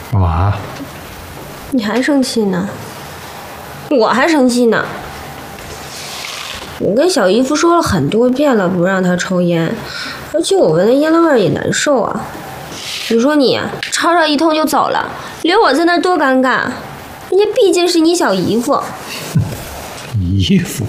干嘛？ 你还生气呢？我还生气呢。我跟小姨夫说了很多遍了，不让他抽烟，而且我闻了烟的味儿也难受啊。你说你吵吵一通就走了，留我在那儿多尴尬。人家毕竟是你小姨夫。 姨夫。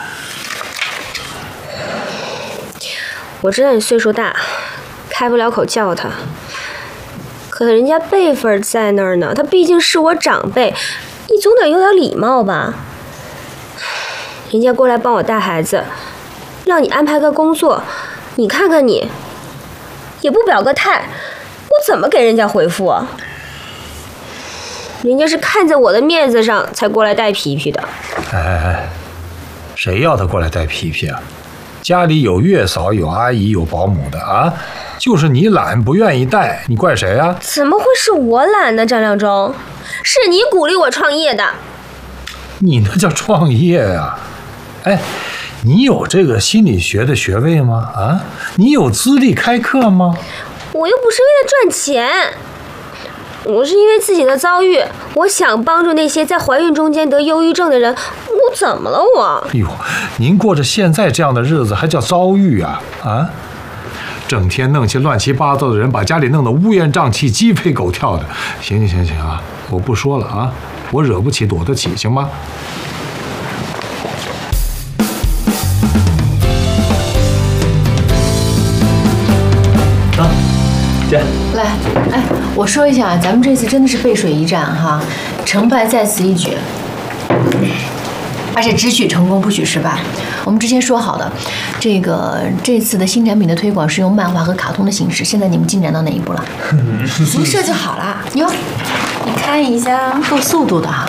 我知道你岁数大，开不了口叫他，可人家辈分在那儿呢，他毕竟是我长辈，你总得有点礼貌吧。人家过来帮我带孩子，让你安排个工作，你看看你，也不表个态，我怎么给人家回复啊？人家是看在我的面子上才过来带皮皮的。 哎，谁要他过来带皮皮啊？家里有月嫂，有阿姨，有保姆的啊，就是你懒不愿意带，你怪谁啊？ 怎么会是我懒呢？张亮忠，是你鼓励我创业的。 你那叫创业啊！哎，你有这个心理学的学位吗？啊，你有资历开课吗？ 我又不是为了赚钱，我是因为自己的遭遇，我想帮助那些在怀孕中间得忧郁症的人。我怎么了我？ 哎呦，您过着现在这样的日子还叫遭遇啊？啊，整天弄些乱七八糟的人，把家里弄得乌烟瘴气、鸡飞狗跳的。行啊，我不说了啊，我惹不起躲得起，行吗？ 姐， 来，哎，我说一下，咱们这次真的是背水一战哈，成败在此一举，而且只许成功不许失败。我们之前说好的，这次的新产品的推广是用漫画和卡通的形式，现在你们进展到哪一步了？已经设计好了哟，你看一下，够速度的哈。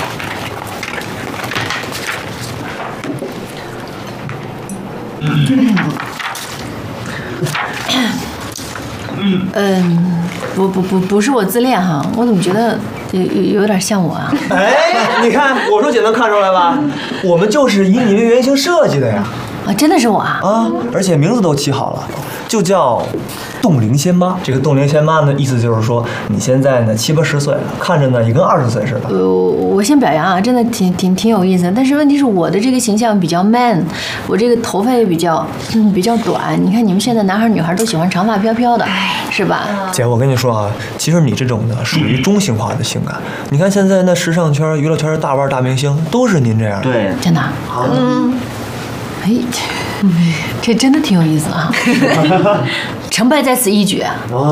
不是我自恋哈，我怎么觉得有点像我啊？ 哎，你看，我说姐能看出来吧？我们就是以你为原型设计的呀。 啊，真的是我啊！ 啊，而且名字都起好了，就叫冻龄仙妈。这个冻龄仙妈呢，意思就是说你现在呢7、80岁了，看着呢也跟20岁似的。 我先表扬啊，真的挺有意思的。但是问题是我的这个形象比较 man， 我这个头发也比较短。你看你们现在男孩女孩都喜欢长发飘飘的，是吧？ 姐，我跟你说啊，其实你这种呢属于中性化的性感。你看现在那时尚圈、娱乐圈大腕、大明星都是您这样的。 对， 真的。哎，这真的挺有意思啊！成败在此一举。